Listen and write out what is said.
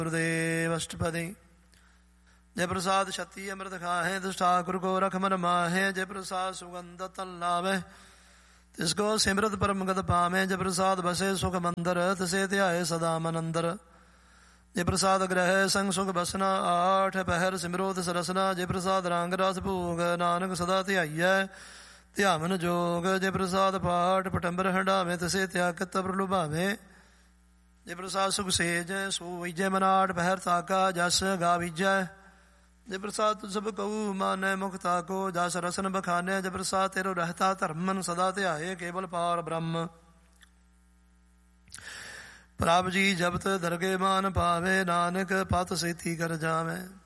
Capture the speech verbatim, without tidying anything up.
ਗੁਰਦੇਵ ਅਸ਼ਟਪਦੀ। ਜੈ ਪ੍ਰਸਾਦ ਛਤੀ ਅੰਮ੍ਰਿਤ ਖਾਹੇ ਤਿਸ ਠਾकुर को रख मन माहे। जय प्रसाद सुगंध तन लावे तिसको सिमरत परम गत पावे। जय प्रसाद बसे सुख मंदर तिसे ध्याए सदा मन अंदर। जय प्रसाद ग्रह संग सुख बसना आठ पहर सिमरो तिस रसना। जय प्रसाद रंग रस भोग नानक सदा ध्याईऐ ध्यावन जोग। जय प्रसाद पाठ पटंबर हंडावे तिसे त्यागत प्रलुभावे। जय प्रसाद सुख सेज सो विजय मनाट पहर ताका जस गा विजय। जय प्रसाद तु सब कहू मानै मुख ताको जस रसन बखाने। जय प्रसाद तेरो रहता धर्मन सदा ध्याए केवल पार ब्रह्म। प्रभ जी जबत दरगे मान पावे नानक पत सेती कर जावे।